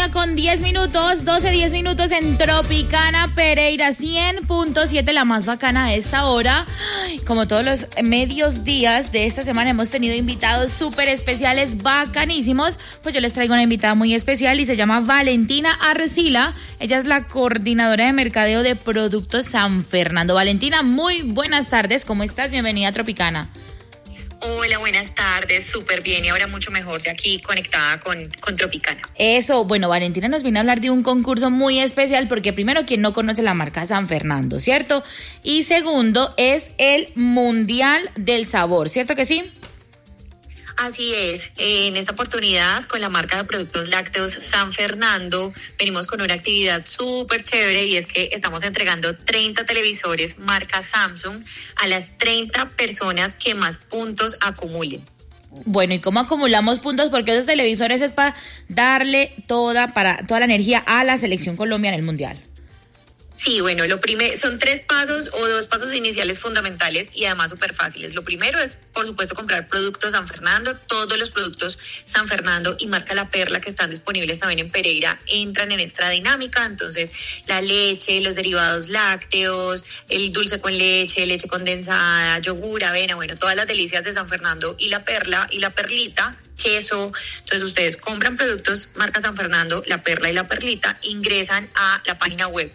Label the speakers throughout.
Speaker 1: mediodía con 10 minutos, 10 minutos en Tropicana Pereira 100.7, la más bacana a esta hora. Como todos los medios días de esta semana hemos tenido invitados súper especiales, bacanísimos. Pues yo les traigo una invitada muy especial y se llama Valentina Arcila. Ella es la coordinadora de mercadeo de Productos San Fernando. Valentina, muy buenas tardes, ¿cómo estás? Bienvenida a Tropicana.
Speaker 2: Hola, buenas tardes, súper bien y ahora mucho mejor ya aquí conectada con Tropicana.
Speaker 1: Eso, bueno, Valentina nos viene a hablar de un concurso muy especial porque primero, quien no conoce la marca San Fernando, ¿cierto? Y segundo, es el Mundial del Sabor, ¿cierto que sí?
Speaker 2: Así es, en esta oportunidad con la marca de productos lácteos San Fernando venimos con una actividad súper chévere y es que estamos entregando 30 televisores marca Samsung a las 30 personas que más puntos acumulen.
Speaker 1: Bueno, ¿y cómo acumulamos puntos? Porque esos televisores es para darle toda la energía a la selección Colombia en el Mundial.
Speaker 2: Sí, bueno, son 3 pasos o 2 pasos iniciales fundamentales y además súper fáciles. Lo primero es, por supuesto, comprar productos San Fernando. Todos los productos San Fernando y marca La Perla que están disponibles también en Pereira entran en esta dinámica. Entonces, la leche, los derivados lácteos, el dulce con leche, leche condensada, yogur, avena, bueno, todas las delicias de San Fernando y La Perla y La Perlita, queso. Entonces, ustedes compran productos marca San Fernando, La Perla y La Perlita, ingresan a la página web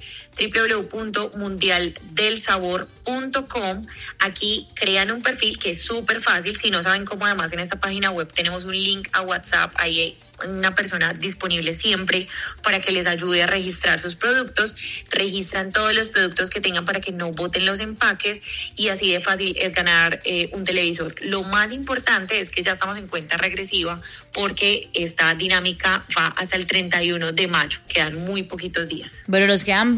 Speaker 2: www.mundialdelsabor.com. Aquí crean un perfil que es súper fácil. Si no saben cómo, además en esta página web tenemos un link a WhatsApp. Ahí hay una persona disponible siempre para que les ayude a registrar sus productos. Registran todos los productos que tengan para que no boten los empaques y así de fácil es ganar un televisor. Lo más importante es que ya estamos en cuenta regresiva porque esta dinámica va hasta el 31 de mayo. Quedan muy poquitos días.
Speaker 1: Bueno, nos quedan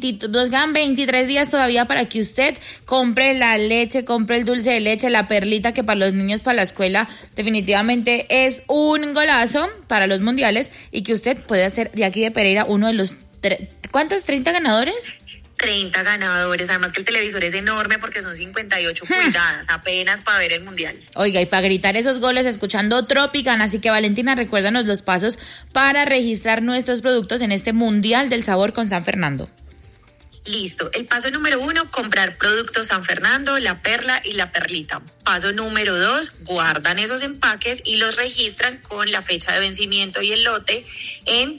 Speaker 1: 23 días todavía para que usted compre la leche, compre el dulce de leche, la perlita, que para los niños, para la escuela, definitivamente es un golazo para los mundiales y que usted puede hacer de aquí de Pereira uno de los... ¿Cuántos? ¿30 ganadores?
Speaker 2: 30 ganadores, además que el televisor es enorme porque son 58 pulgadas, apenas para ver el mundial.
Speaker 1: Oiga, y para gritar esos goles escuchando Tropicana, así que Valentina, recuérdanos los pasos para registrar nuestros productos en este Mundial del Sabor con San Fernando.
Speaker 2: Listo. El paso número 1, comprar productos San Fernando, La Perla y La Perlita. Paso número 2, guardan esos empaques y los registran con la fecha de vencimiento y el lote en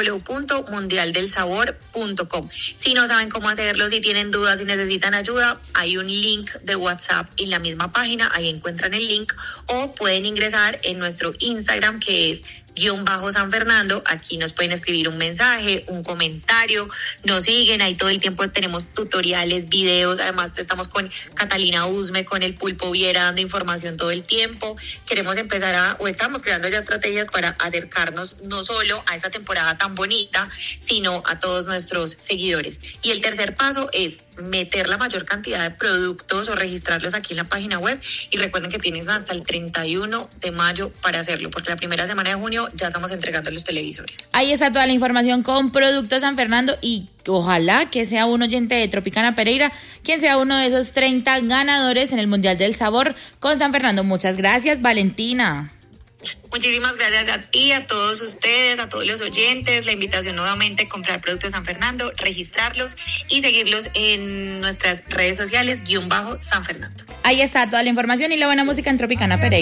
Speaker 2: www.mundialdelsabor.com. Si no saben cómo hacerlo, si tienen dudas, si necesitan ayuda, hay un link de WhatsApp en la misma página, ahí encuentran el link, o pueden ingresar en nuestro Instagram, que es _San Fernando. Aquí nos pueden escribir un mensaje, un comentario, nos siguen, ahí todo el tiempo tenemos tutoriales, videos, además estamos con Catalina Usme, con el Pulpo Viera, dando información todo el tiempo. Queremos empezar estamos creando ya estrategias para acercarnos no solo a esta temporada tan bonita, sino a todos nuestros seguidores. Y el tercer paso es meter la mayor cantidad de productos o registrarlos aquí en la página web, y recuerden que tienen hasta el 31 de mayo para hacerlo, porque la primera semana de junio ya estamos entregando los televisores.
Speaker 1: Ahí está toda la información con Productos San Fernando y ojalá que sea un oyente de Tropicana Pereira quien sea uno de esos 30 ganadores en el Mundial del Sabor con San Fernando. Muchas gracias, Valentina.
Speaker 2: Muchísimas gracias a ti, a todos ustedes, a todos los oyentes. La invitación nuevamente: comprar productos San Fernando, registrarlos y seguirlos en nuestras redes sociales _San Fernando.
Speaker 1: Ahí está toda la información y la buena música en Tropicana Pereira.